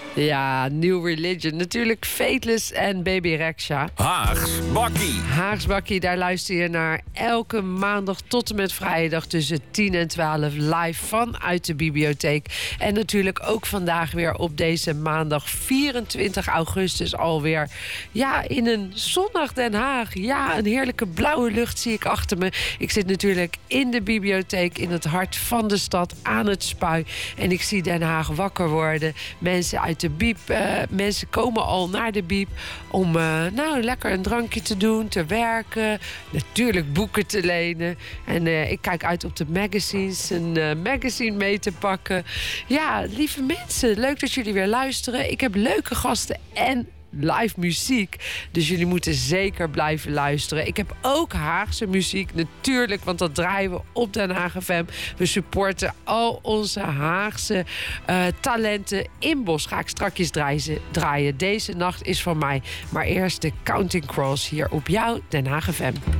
Ja, New Religion. Natuurlijk Fateless en Baby Rexha. Haags Bakkie. Haags Bakkie, daar luister je naar elke maandag tot en met vrijdag tussen 10 en 12 live vanuit de bibliotheek. En natuurlijk ook vandaag weer op deze maandag 24 augustus alweer. Ja, in een zonnig Den Haag. Ja, een heerlijke blauwe lucht zie ik achter me. Ik zit natuurlijk in de bibliotheek in het hart van de stad aan het Spui. En ik zie Den Haag wakker worden. Mensen uit de Biep. Mensen komen al naar de Biep om lekker een drankje te doen, te werken. Natuurlijk boeken te lenen. En ik kijk uit op de magazines. Een magazine mee te pakken. Ja, lieve mensen, leuk dat jullie weer luisteren. Ik heb leuke gasten en live muziek. Dus jullie moeten zeker blijven luisteren. Ik heb ook Haagse muziek, natuurlijk, want dat draaien we op Den Haag FM. We supporten al onze Haagse talenten. In Bos ga ik strakjes draaien. Deze nacht is van mij. Maar eerst de Counting Crows hier op jouw Den Haag FM.